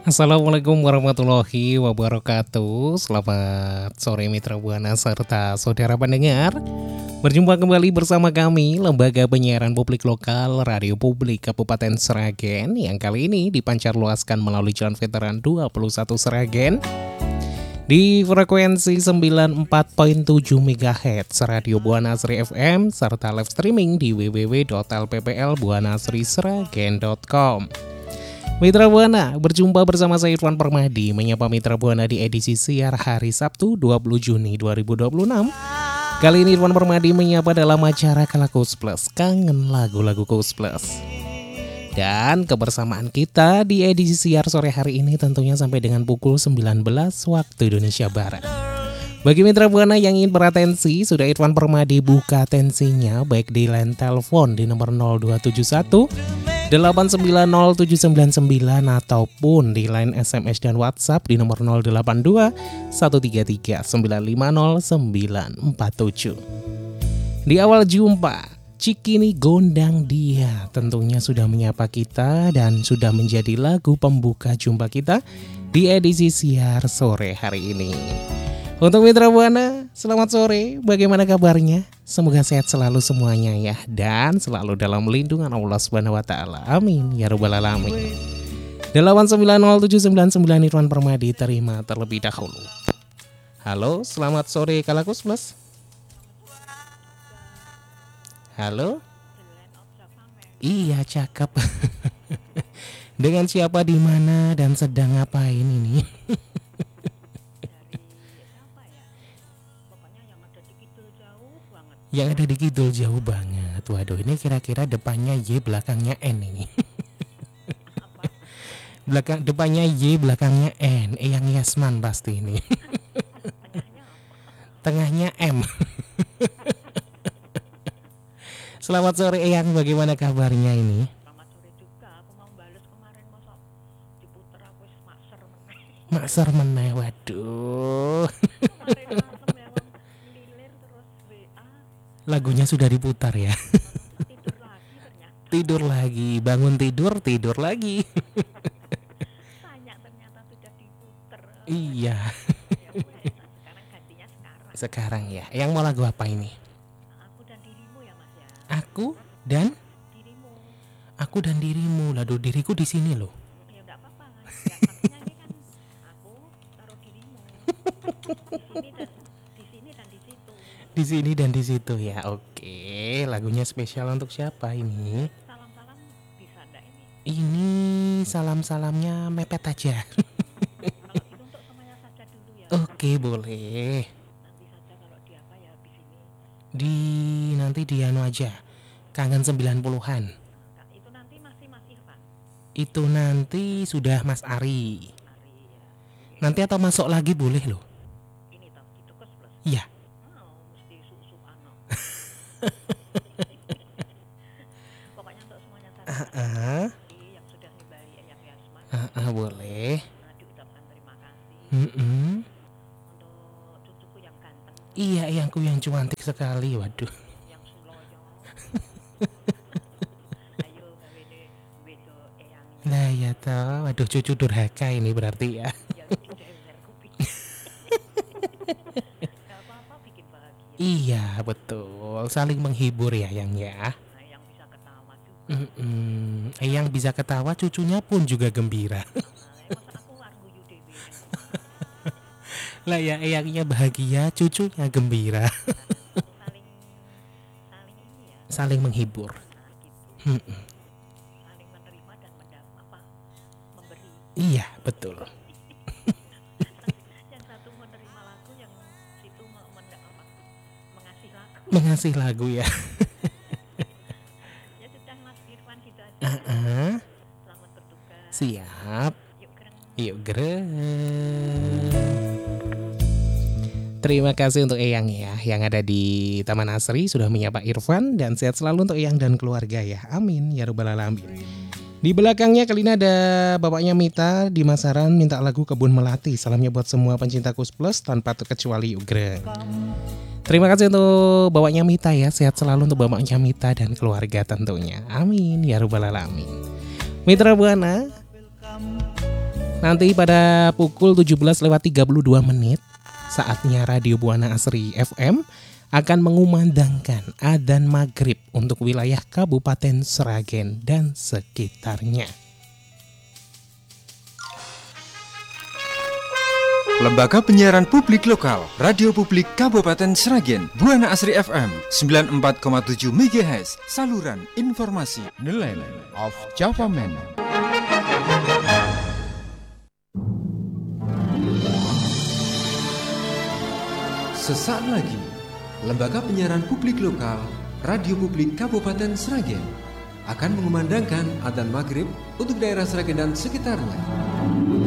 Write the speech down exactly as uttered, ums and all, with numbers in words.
Assalamualaikum warahmatullahi wabarakatuh. Selamat sore Mitra Buana serta saudara pendengar. Berjumpa kembali bersama kami Lembaga Penyiaran Publik Lokal Radio Publik Kabupaten Sragen, yang kali ini dipancar luaskan melalui Jalan Veteran dua puluh satu Sragen di frekuensi sembilan puluh empat koma tujuh megahertz Radio Buana Sri F M, serta live streaming di w w w titik l p p l buana sri sragen titik com. Mitra Buana, berjumpa bersama saya Irfan Permadi, menyapa Mitra Buana di edisi siar hari Sabtu dua puluh Juni dua ribu dua puluh enam. Kali ini Irfan Permadi menyapa dalam acara Kala Kus Plus, kangen lagu-lagu Kus Plus. Dan kebersamaan kita di edisi siar sore hari ini tentunya sampai dengan pukul sembilan belas waktu Indonesia Barat. Bagi Mitra Buana yang ingin beratensi, sudah Irfan Permadi buka tensinya baik di line telepon di nomor nol dua tujuh satu delapan sembilan nol tujuh sembilan sembilan ataupun di line S M S dan WhatsApp di nomor nol delapan dua satu tiga tiga sembilan lima nol sembilan empat tujuh. Di awal jumpa, Cikini Gondang Dia tentunya sudah menyapa kita dan sudah menjadi lagu pembuka jumpa kita di edisi siar sore hari ini. Untuk Mitra Buana, selamat sore, bagaimana kabarnya? Semoga sehat selalu semuanya ya, dan selalu dalam lindungan Allah Subhanahu wa taala. Amin ya rabbal alamin. delapan sembilan nol tujuh sembilan sembilan Irfan Permadi terima terlebih dahulu. Halo, selamat sore Kala Kus Plus. Halo? Iya, cakep. Dengan siapa, di mana, dan sedang ngapain ini? Yang ada di kidul jauh banget. Waduh, ini kira-kira depannya Y, belakangnya N ini. Belakang depannya Y, belakangnya N. Eyang Yasman pasti ini. Tengahnya M. Selamat sore Eyang, bagaimana kabarnya ini? Selamat sore juga. Aku mau bales kemarin masa diputer aku wis makser meneh. Makser meneh, waduh. Kemarin malam ya wong lilir terus W A. Lagunya sudah diputar ya. Tidur lagi ternyata. Tidur lagi, bangun tidur, tidur lagi. Tanya ternyata sudah diputer. Iya. Ya wes, sekarang gantinya sekarang. Sekarang ya, yang mau lagu apa ini? Aku dan dirimu ya Mas ya. Aku dan Dirimu. aku dan dirimu. Lalu diriku di sini loh. Ya enggak apa-apa. Ya, maksudnya ini kan aku taruh dirimu. Di sini dan di sini dan di situ. Di sini dan di situ ya. Oke, lagunya spesial untuk siapa ini? Salam-salam bisa enggak ini? Ini salam-salamnya mepet aja. Kalau gitu untuk semuanya saja dulu ya. Oke, boleh. Nanti saja kalau di apa ya habis ini. Di nanti di anu aja. Kangen sembilan puluhan. Nah, itu nanti masih Mas Irfan. Itu nanti sudah Mas Ari. Hari ya. Nanti atau masuk lagi boleh loh. Ini toh gitu Kus Plus. Iya. Oh, mesti susu ano. Pokoknya untuk semuanya saja. Ah, Yang sudah nibai Eyang Yasman. ah, ah, boleh. Nah, diucapkan terima kasih Mm-mm. untuk cucuku yang ganteng, Iya, eyangku yang cantik sekali. Waduh. yang suloyo. Ayo gawe de wedo eyangnya. Nah ya toh. Waduh, cucu durhaka ini berarti ya. Ya tidak benar kuping. Gak apa-apa bikin bahagia. Iya, betul. Saling menghibur ya, yang ya. Nah, yang bisa ketawa juga. Mm-mm. Eyang bisa ketawa, cucunya pun juga gembira. Nah, masa aku warguyu dewe. Lah ya, eyangnya bahagia, cucunya gembira. Saling saling ini ya. Saling menghibur. Nah, gitu. Mm-mm. Saling menerima dan mendap apa memberi. Iya, betul. Yang satu menerima lagu, yang situ me- menda- apa, mengasih lagu. Mengasih lagu ya. Ya sudah Mas Irfan gitu aja. Ah, Selamat bertugas. siap. Yuk keren. Yuk gerak. Terima kasih untuk Eyang ya, yang ada di Taman Asri sudah menyapa Irfan, dan sehat selalu untuk Eyang dan keluarga ya. Amin ya rabbal alamin. Di belakangnya kali ini ada bapaknya Mita di Masaran minta lagu Kebun Melati. Salamnya buat semua pencinta Kus Plus tanpa terkecuali Ugreng. Terima kasih untuk bapaknya Mita ya. Sehat selalu untuk bapaknya Mita dan keluarga tentunya. Amin ya rabbal alamin. Mitra Buana, Nanti pada pukul tujuh belas lewat tiga puluh dua menit, saatnya Radio Buana Asri F M akan mengumandangkan adzan maghrib untuk wilayah Kabupaten Sragen dan sekitarnya. Lembaga Penyiaran Publik Lokal Radio Publik Kabupaten Sragen, Buana Asri F M sembilan puluh empat koma tujuh megahertz, saluran informasi. The Land of Java Man. Sesaat lagi, Lembaga Penyiaran Publik Lokal Radio Publik Kabupaten Sragen akan mengumandangkan adzan maghrib untuk daerah Sragen dan sekitarnya.